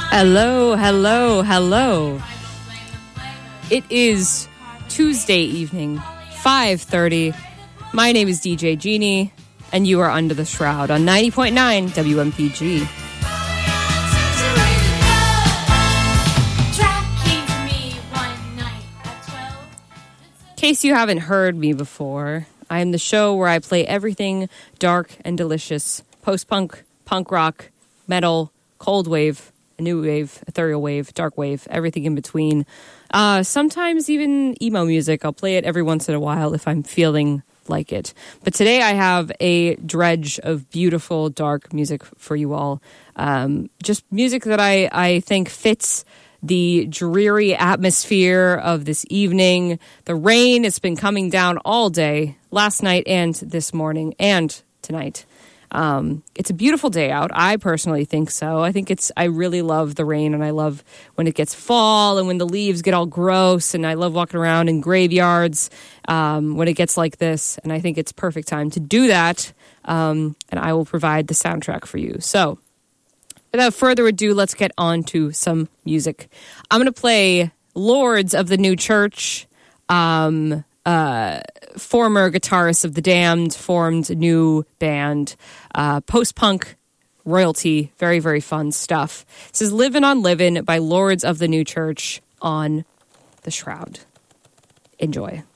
Hello, hello, hello. It is Tuesday evening, 5:30. My name is DJ Genie, and you are Under the Shroud on 90.9 WMPG. In case you haven't heard me before, I am the show where I play everything dark and delicious. Post-punk, punk rock, metal, cold wave, a new wave, ethereal wave, dark wave, everything in between. Sometimes even emo music. I'll play it every once in a while if I'm feeling like it. But today I have a dredge of beautiful dark music for you all. Just music that I think fits the dreary atmosphere of this evening. The rain has been coming down all day, last night and this morning and tonight. It's a beautiful day out. I personally think so. I really love the rain, and I love when it gets fall and when the leaves get all gross, and I love walking around in graveyards when it gets like this, and I think it's perfect time to do that, and I will provide the soundtrack for you. So, without further ado, let's get on to some music. I'm going to play Lords of the New Church, former guitarist of The Damned, formed a new band, post-punk royalty, very, very fun stuff. This is Livin' on Livin' by Lords of the New Church on The Shroud. Enjoy.